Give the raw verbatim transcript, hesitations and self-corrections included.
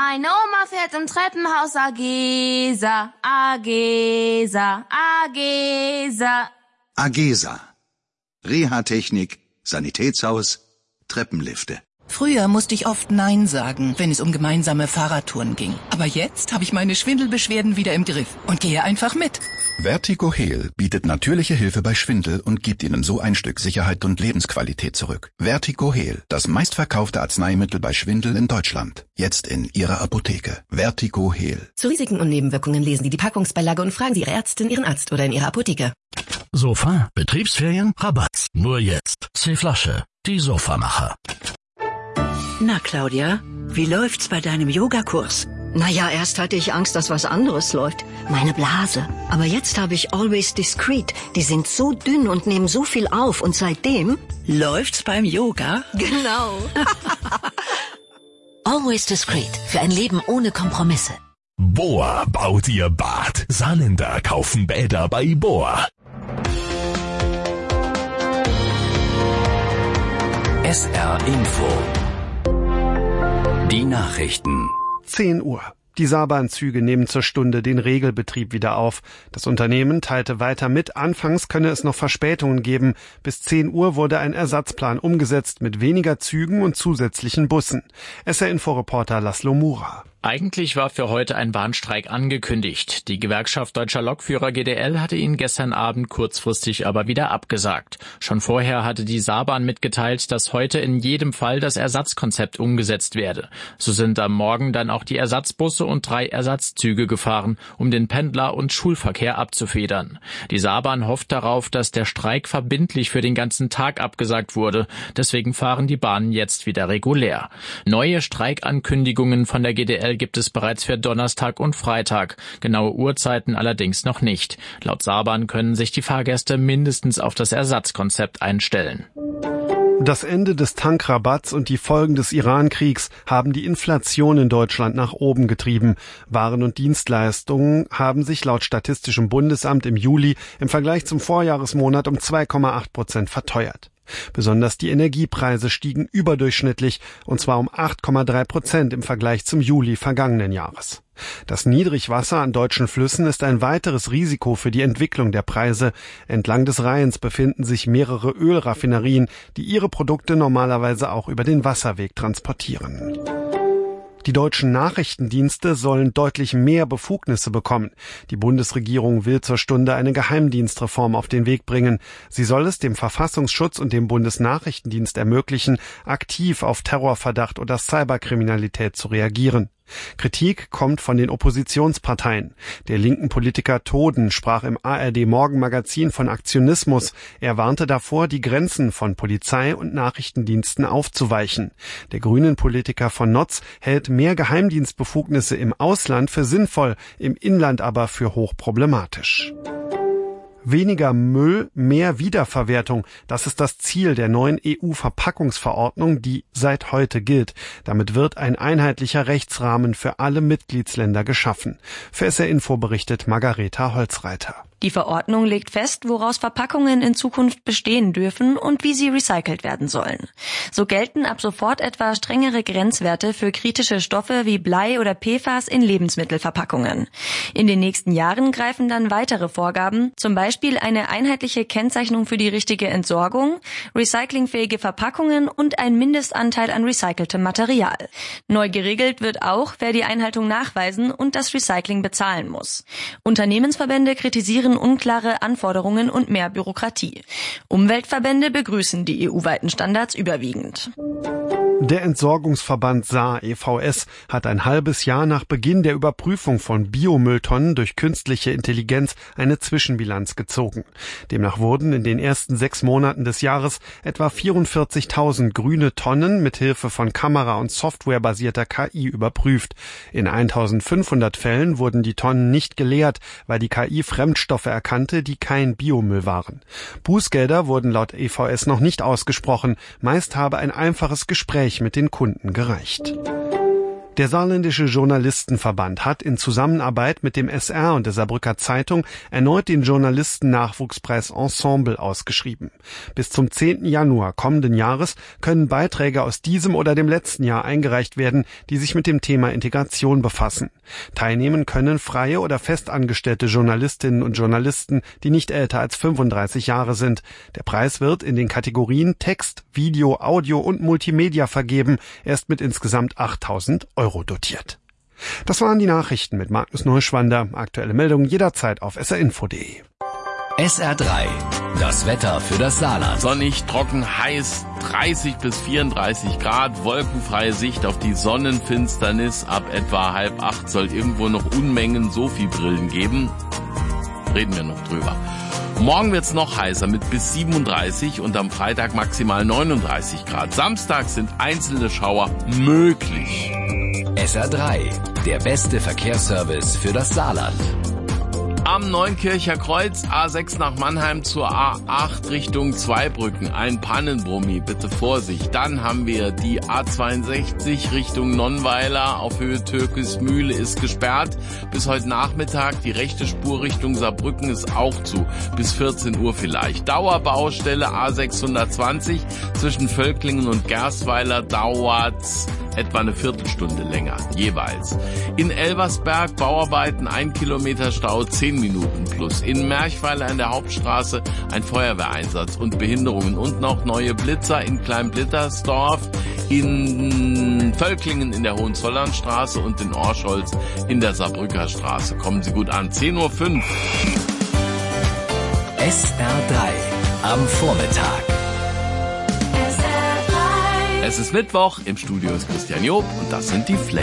Meine Oma fährt im Treppenhaus Agesa, Agesa, Agesa. Agesa. Reha-Technik, Sanitätshaus, Treppenlifte. Früher musste ich oft Nein sagen, wenn es um gemeinsame Fahrradtouren ging. Aber jetzt habe ich meine Schwindelbeschwerden wieder im Griff und gehe einfach mit. Vertigo-Heal bietet natürliche Hilfe bei Schwindel und gibt Ihnen so ein Stück Sicherheit und Lebensqualität zurück. Vertigo-Heal, das meistverkaufte Arzneimittel bei Schwindel in Deutschland. Jetzt in Ihrer Apotheke. Vertigo-Heal. Zu Risiken und Nebenwirkungen lesen Sie die Packungsbeilage und fragen Sie Ihre Ärztin, Ihren Arzt oder in Ihrer Apotheke. Sofa, Betriebsferien, Rabatt. Nur jetzt. C-Flasche, die Sofamacher. Na, Claudia, wie läuft's bei deinem Yogakurs? Naja, erst hatte ich Angst, dass was anderes läuft. Meine Blase. Aber jetzt habe ich Always Discreet. Die sind so dünn und nehmen so viel auf. Und seitdem... Läuft's beim Yoga? Genau. Always Discreet. Für ein Leben ohne Kompromisse. Boa baut ihr Bad. Saarländer kaufen Bäder bei Boa. S R Info. Die Nachrichten. zehn Uhr. Die Saarbahnzüge nehmen zur Stunde den Regelbetrieb wieder auf. Das Unternehmen teilte weiter mit, anfangs könne es noch Verspätungen geben. Bis zehn Uhr wurde ein Ersatzplan umgesetzt mit weniger Zügen und zusätzlichen Bussen. S R-Info-Reporter Laszlo Mura. Eigentlich war für heute ein Bahnstreik angekündigt. Die Gewerkschaft Deutscher Lokführer G D L hatte ihn gestern Abend kurzfristig aber wieder abgesagt. Schon vorher hatte die Saarbahn mitgeteilt, dass heute in jedem Fall das Ersatzkonzept umgesetzt werde. So sind am Morgen dann auch die Ersatzbusse und drei Ersatzzüge gefahren, um den Pendler- und Schulverkehr abzufedern. Die Saarbahn hofft darauf, dass der Streik verbindlich für den ganzen Tag abgesagt wurde. Deswegen fahren die Bahnen jetzt wieder regulär. Neue Streikankündigungen von der G D L gibt es bereits für Donnerstag und Freitag. Genaue Uhrzeiten allerdings noch nicht. Laut Saarbahn können sich die Fahrgäste mindestens auf das Ersatzkonzept einstellen. Das Ende des Tankrabatts und die Folgen des Iran-Kriegs haben die Inflation in Deutschland nach oben getrieben. Waren und Dienstleistungen haben sich laut Statistischem Bundesamt im Juli im Vergleich zum Vorjahresmonat um zwei Komma acht Prozent verteuert. Besonders die Energiepreise stiegen überdurchschnittlich, und zwar um acht Komma drei Prozent im Vergleich zum Juli vergangenen Jahres. Das Niedrigwasser an deutschen Flüssen ist ein weiteres Risiko für die Entwicklung der Preise. Entlang des Rheins befinden sich mehrere Ölraffinerien, die ihre Produkte normalerweise auch über den Wasserweg transportieren. Die deutschen Nachrichtendienste sollen deutlich mehr Befugnisse bekommen. Die Bundesregierung will zur Stunde eine Geheimdienstreform auf den Weg bringen. Sie soll es dem Verfassungsschutz und dem Bundesnachrichtendienst ermöglichen, aktiv auf Terrorverdacht oder Cyberkriminalität zu reagieren. Kritik kommt von den Oppositionsparteien. Der linken Politiker Toden sprach im A R D-Morgenmagazin von Aktionismus. Er warnte davor, die Grenzen von Polizei und Nachrichtendiensten aufzuweichen. Der grünen Politiker von Notz hält mehr Geheimdienstbefugnisse im Ausland für sinnvoll, im Inland aber für hochproblematisch. Weniger Müll, mehr Wiederverwertung. Das ist das Ziel der neuen E U-Verpackungsverordnung, die seit heute gilt. Damit wird ein einheitlicher Rechtsrahmen für alle Mitgliedsländer geschaffen. Für S R-Info berichtet Margareta Holzreiter. Die Verordnung legt fest, woraus Verpackungen in Zukunft bestehen dürfen und wie sie recycelt werden sollen. So gelten ab sofort etwa strengere Grenzwerte für kritische Stoffe wie Blei oder P F A S in Lebensmittelverpackungen. In den nächsten Jahren greifen dann weitere Vorgaben, zum Beispiel eine einheitliche Kennzeichnung für die richtige Entsorgung, recyclingfähige Verpackungen und ein Mindestanteil an recyceltem Material. Neu geregelt wird auch, wer die Einhaltung nachweisen und das Recycling bezahlen muss. Unternehmensverbände kritisieren unklare Anforderungen und mehr Bürokratie. Umweltverbände begrüßen die E U-weiten Standards überwiegend. Der Entsorgungsverband Saar e V S hat ein halbes Jahr nach Beginn der Überprüfung von Biomülltonnen durch künstliche Intelligenz eine Zwischenbilanz gezogen. Demnach wurden in den ersten sechs Monaten des Jahres etwa vierundvierzigtausend grüne Tonnen mit Hilfe von Kamera- und softwarebasierter K I überprüft. In eintausendfünfhundert Fällen wurden die Tonnen nicht geleert, weil die K I Fremdstoffe erkannte, die kein Biomüll waren. Bußgelder wurden laut E V S noch nicht ausgesprochen. Meist habe ein einfaches Gespräch mit den Kunden gereicht. Der Saarländische Journalistenverband hat in Zusammenarbeit mit dem S R und der Saarbrücker Zeitung erneut den Journalisten-Nachwuchspreis Ensemble ausgeschrieben. Bis zum zehnten Januar kommenden Jahres können Beiträge aus diesem oder dem letzten Jahr eingereicht werden, die sich mit dem Thema Integration befassen. Teilnehmen können freie oder festangestellte Journalistinnen und Journalisten, die nicht älter als fünfunddreißig Jahre sind. Der Preis wird in den Kategorien Text, Video, Audio und Multimedia vergeben. Er ist mit insgesamt achttausend Euro dotiert. Das waren die Nachrichten mit Magnus Neuschwander. Aktuelle Meldungen jederzeit auf s r info punkt d e. S R drei. Das Wetter für das Saarland. Sonnig, trocken, heiß, dreißig bis vierunddreißig Grad, wolkenfreie Sicht auf die Sonnenfinsternis. Ab etwa halb acht soll irgendwo noch Unmengen Sophie-Brillen geben. Reden wir noch drüber. Morgen wird's noch heißer mit bis siebenunddreißig und am Freitag maximal neununddreißig Grad. Samstag sind einzelne Schauer möglich. S R drei, der beste Verkehrsservice für das Saarland. Am Neunkircher Kreuz, A sechs nach Mannheim zur A acht Richtung Zweibrücken. Ein Pannenbrummi, bitte Vorsicht. Dann haben wir die A zweiundsechzig Richtung Nonnweiler auf Höhe Türkismühle ist gesperrt. Bis heute Nachmittag. Die rechte Spur Richtung Saarbrücken ist auch zu. Bis vierzehn Uhr vielleicht. Dauerbaustelle A sechshundertzwanzig zwischen Völklingen und Gerstweiler dauert's etwa eine Viertelstunde länger, jeweils. In Elversberg Bauarbeiten, ein Kilometer Stau, zehn Minuten plus. In Merchweiler in der Hauptstraße ein Feuerwehreinsatz und Behinderungen. Und noch neue Blitzer in Kleinblittersdorf, in Völklingen in der Hohenzollernstraße und in Orscholz in der Saarbrücker Straße. Kommen Sie gut an. zehn Uhr fünf. S R drei am Vormittag. Es ist Mittwoch, im Studio ist Christian Job und das sind die Flames.